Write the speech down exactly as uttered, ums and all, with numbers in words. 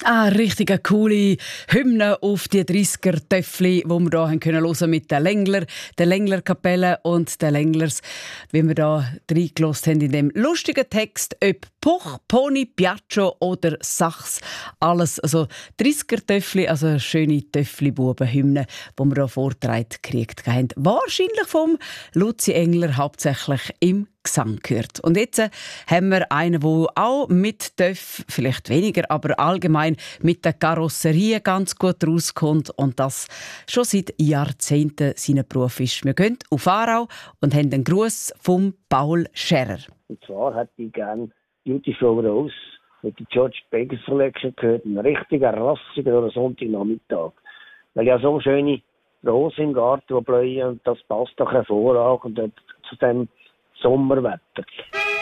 Ah, richtig eine coole Hymne auf die dreißiger-Töffli, die wir hier hören können mit den Längler, der Längler-Kapelle und den Länglers, wie wir hier reingelassen haben in dem lustigen Text, ob Puch, Pony, Piaggio oder Sachs, alles. Also dreißiger-Töffli, also eine schöne Töffli-Buben-Hymne, die wir hier vorgetragen gekriegt haben. Wahrscheinlich vom Luzi Engler, hauptsächlich im Gesang gehört. Und jetzt äh, haben wir einen, der auch mit Töff, vielleicht weniger, aber allgemein mit der Karosserie ganz gut rauskommt und das schon seit Jahrzehnten sein Beruf ist. Wir gehen auf Aarau und haben einen Gruß von Paul Scherer. Und zwar hätte ich gerne Beautiful Rose mit der George Baker Selection gehört, ein richtiger rassiger oder Sonntagnachmittag. Weil ja so schöne Rosen im Garten, die blühen, und das passt doch hervorragend zu dem Sommerwetter.